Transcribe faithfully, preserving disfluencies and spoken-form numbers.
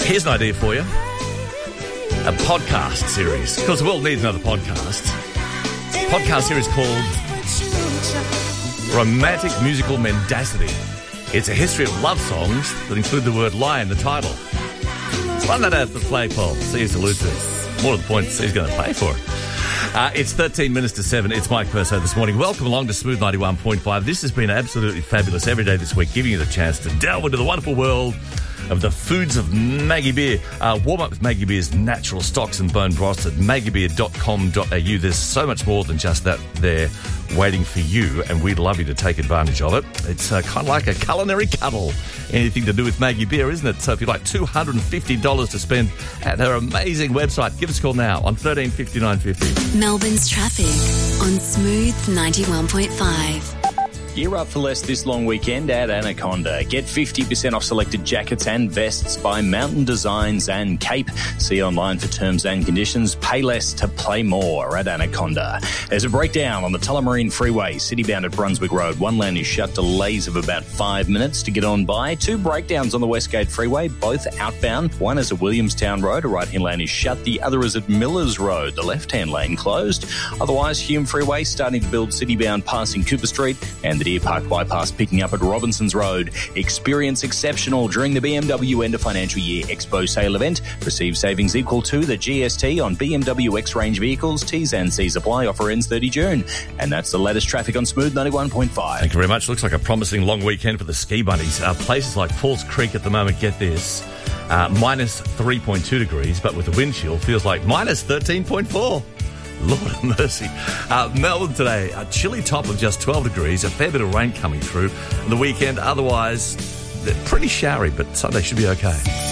Here's an idea for you. A podcast series, because the world needs another podcast. Podcast series called Romantic Musical Mendacity. It's a history of love songs that include the word lie in the title. Run that out the play poll. See you salute to. More to the point, he's going to pay for it. Uh, it's thirteen minutes to seven. It's Mike Perso this morning. Welcome along to Smooth ninety-one point five. This has been absolutely fabulous every day this week, giving you the chance to delve into the wonderful world of the foods of Maggie Beer. Uh, warm up with Maggie Beer's natural stocks and bone broths at maggie beer dot com dot a u. There's so much more than just that there waiting for you, and we'd love you to take advantage of it. It's uh, kind of like a culinary cuddle. Anything to do with Maggie Beer, isn't it? So if you'd like two hundred fifty dollars to spend at her amazing website, give us a call now on thirteen fifty-nine fifty. Melbourne's traffic on Smooth ninety-one point five. Gear up for less this long weekend at Anaconda. Get fifty percent off selected jackets and vests by Mountain Designs and Cape. See online for terms and conditions. Pay less to play more at Anaconda. There's a breakdown on the Tullamarine Freeway, citybound at Brunswick Road. One lane is shut, delays of about five minutes to get on by. Two breakdowns on the Westgate Freeway, both outbound. One is at Williamstown Road. A right-hand lane is shut. The other is at Millers Road. The left-hand lane closed. Otherwise, Hume Freeway starting to build citybound passing Cooper Street, and the Deer Park Bypass picking up at Robinsons Road. Experience exceptional during the B M W End of Financial Year Expo Sale event. Receive savings equal to the G S T on B M W X-Range vehicles. T's and C's apply. Offer ends thirty June. And that's the latest traffic on Smooth ninety-one point five. Thank you very much. Looks like a promising long weekend for the ski bunnies. Uh, places like Falls Creek at the moment, get this, uh, minus three point two degrees, but with the wind chill feels like minus thirteen point four. Lord of mercy. Uh, Melbourne today, a chilly top of just twelve degrees, a fair bit of rain coming through. The weekend, otherwise, pretty showery, but Sunday should be okay.